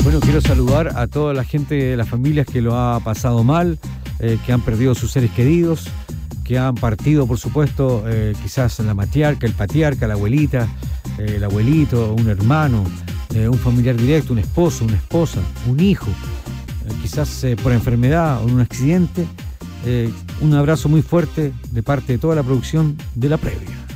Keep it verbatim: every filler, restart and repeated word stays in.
Bueno, quiero saludar a toda la gente de las familias que lo ha pasado mal, eh, que han perdido sus seres queridos, que han partido, por supuesto, eh, quizás la matriarca, el patriarca, la abuelita, eh, el abuelito, un hermano, eh, un familiar directo, un esposo, una esposa, un hijo, eh, quizás eh, por enfermedad o en un accidente. Eh, un abrazo muy fuerte de parte de toda la producción de La Previa.